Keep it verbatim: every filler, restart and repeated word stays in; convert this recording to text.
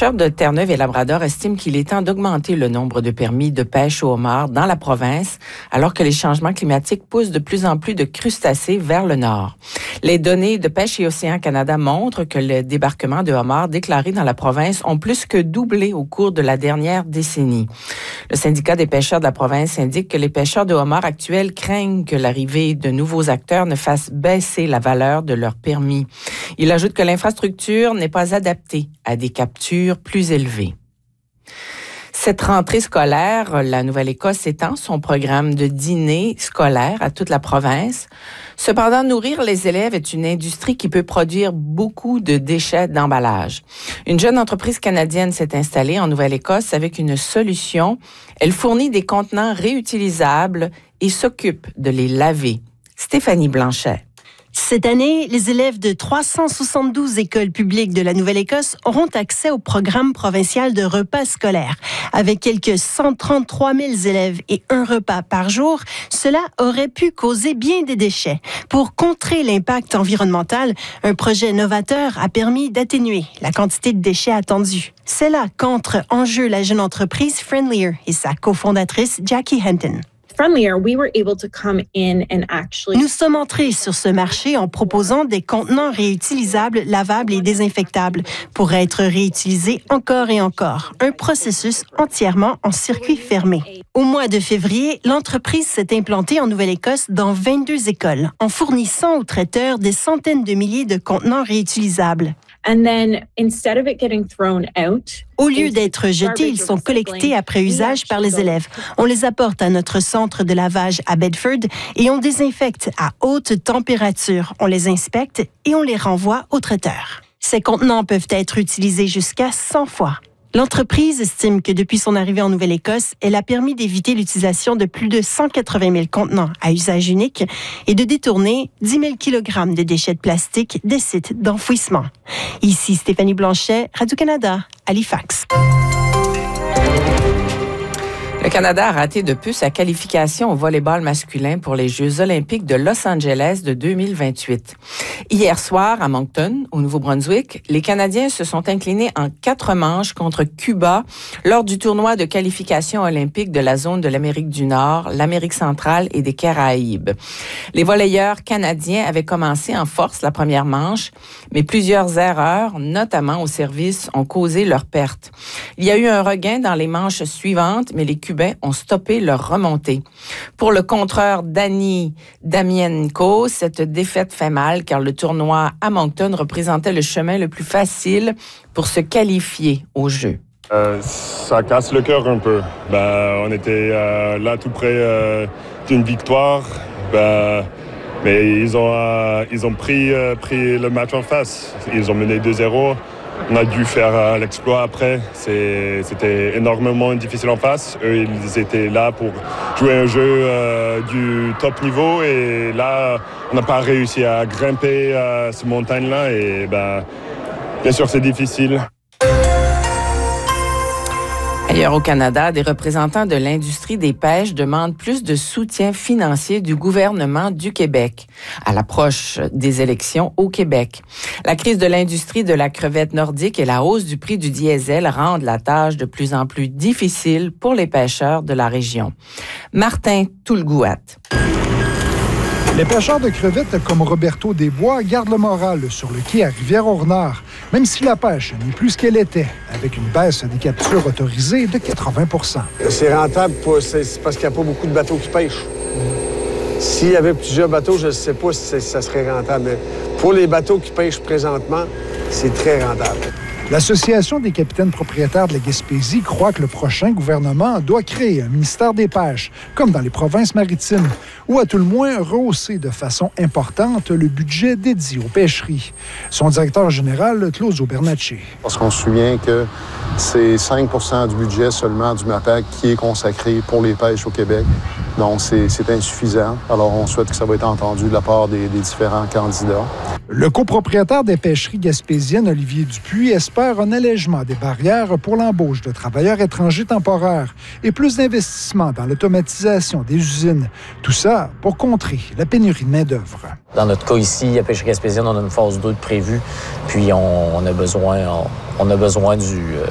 pêcheurs de Terre-Neuve et Labrador estiment qu'il est temps d'augmenter le nombre de permis de pêche au homard dans la province, alors que les changements climatiques poussent de plus en plus de crustacés vers le nord. Les données de Pêche et Océan Canada montrent que le débarquement de homards déclarés dans la province ont plus que doublé au cours de la dernière décennie. Le syndicat des pêcheurs de la province indique que les pêcheurs de homards actuels craignent que l'arrivée de nouveaux acteurs ne fasse baisser la valeur de leurs permis. Il ajoute que l'infrastructure n'est pas adaptée à des captures plus élevées. Cette rentrée scolaire, la Nouvelle-Écosse étend son programme de dîner scolaire à toute la province. Cependant, nourrir les élèves est une industrie qui peut produire beaucoup de déchets d'emballage. Une jeune entreprise canadienne s'est installée en Nouvelle-Écosse avec une solution. Elle fournit des contenants réutilisables et s'occupe de les laver. Stéphanie Blanchet. Cette année, les élèves de trois cent soixante-douze écoles publiques de la Nouvelle-Écosse auront accès au programme provincial de repas scolaires. Avec quelques cent trente-trois mille élèves et un repas par jour, cela aurait pu causer bien des déchets. Pour contrer l'impact environnemental, un projet novateur a permis d'atténuer la quantité de déchets attendus. C'est là qu'entre en jeu la jeune entreprise Friendlier et sa cofondatrice Jackie Henton. Friendlier, we were able to come in and actually... Nous sommes entrés sur ce marché en proposant des contenants réutilisables, lavables et désinfectables pour être réutilisés encore et encore. Un processus entièrement en circuit fermé. Au mois de février, l'entreprise s'est implantée en Nouvelle-Écosse dans vingt-deux écoles, en fournissant aux traiteurs des centaines de milliers de contenants réutilisables. And then, instead of it getting thrown out, Au lieu d'être jetés, ils sont collectés après usage par les élèves. On les apporte à notre centre de lavage à Bedford et on désinfecte à haute température. On les inspecte et on les renvoie au traiteur. Ces contenants peuvent être utilisés jusqu'à cent fois. L'entreprise estime que depuis son arrivée en Nouvelle-Écosse, elle a permis d'éviter l'utilisation de plus de cent quatre-vingt mille contenants à usage unique et de détourner dix mille kilogrammes de déchets de plastique des sites d'enfouissement. Ici Stéphanie Blanchet, Radio-Canada, Halifax. Le Canada a raté de peu sa qualification au volleyball masculin pour les Jeux olympiques de Los Angeles de deux mille vingt-huit. Hier soir, à Moncton, au Nouveau-Brunswick, les Canadiens se sont inclinés en quatre manches contre Cuba lors du tournoi de qualification olympique de la zone de l'Amérique du Nord, l'Amérique centrale et des Caraïbes. Les volleyeurs canadiens avaient commencé en force la première manche, mais plusieurs erreurs, notamment au service, ont causé leur perte. Il y a eu un regain dans les manches suivantes, mais les Cubains ont stoppé leur remontée. Pour le contreur Dani Damienko, cette défaite fait mal car le tournoi à Moncton représentait le chemin le plus facile pour se qualifier au jeu. Euh, ça casse le cœur un peu. Ben, on était euh, là tout près euh, d'une victoire, ben, mais ils ont, euh, ils ont pris, euh, pris le match en face. Ils ont mené deux zéro. On a dû faire euh, l'exploit après. C'est, c'était énormément difficile en face. Eux, ils étaient là pour jouer un jeu euh, du top niveau. Et là, on n'a pas réussi à grimper euh, cette montagne-là. Et ben, bien sûr, c'est difficile. Ailleurs au Canada, des représentants de l'industrie des pêches demandent plus de soutien financier du gouvernement du Québec à l'approche des élections au Québec. La crise de l'industrie de la crevette nordique et la hausse du prix du diesel rendent la tâche de plus en plus difficile pour les pêcheurs de la région. Martin Toulgouat. Les pêcheurs de crevettes comme Roberto Desbois gardent le moral sur le quai à Rivière-au-Renard, même si la pêche n'est plus ce qu'elle était, avec une baisse des captures autorisées de quatre-vingts pour cent. C'est rentable pour, c'est parce qu'il n'y a pas beaucoup de bateaux qui pêchent. S'il y avait plusieurs bateaux, je ne sais pas si ça serait rentable. Mais pour les bateaux qui pêchent présentement, c'est très rentable. L'Association des capitaines propriétaires de la Gaspésie croit que le prochain gouvernement doit créer un ministère des pêches, comme dans les provinces maritimes, ou à tout le moins rehausser de façon importante le budget dédié aux pêcheries. Son directeur général, Claudio Bernacci. Parce qu'on se souvient que c'est cinq pour cent du budget seulement du MAPAC qui est consacré pour les pêches au Québec. Donc, c'est, c'est insuffisant. Alors, on souhaite que ça va être entendu de la part des, des différents candidats. Le copropriétaire des pêcheries gaspésiennes, Olivier Dupuis, espère un allègement des barrières pour l'embauche de travailleurs étrangers temporaires et plus d'investissements dans l'automatisation des usines. Tout ça pour contrer la pénurie de main-d'œuvre. Dans notre cas ici, à Pêcherie gaspésienne, on a une phase deux de prévue, puis on, on a besoin, on, on a besoin du, euh,